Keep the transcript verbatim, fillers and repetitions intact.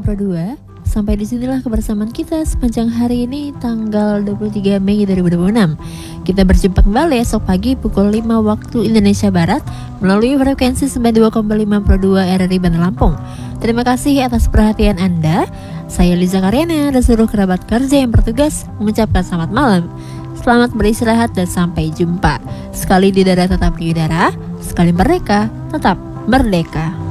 Pro dua. Sampai disinilah kebersamaan kita sepanjang hari ini tanggal dua puluh tiga Mei dua ribu dua puluh enam. Kita berjumpa kembali esok pagi pukul lima waktu Indonesia Barat melalui frekuensi sembilan puluh dua koma lima Pro dua R R I Bandar Lampung. Terima kasih atas perhatian Anda. Saya Liza Karyana dan seluruh kerabat kerja yang bertugas mengucapkan selamat malam. Selamat beristirahat dan sampai jumpa. Sekali di udara tetap di udara, sekali merdeka tetap merdeka.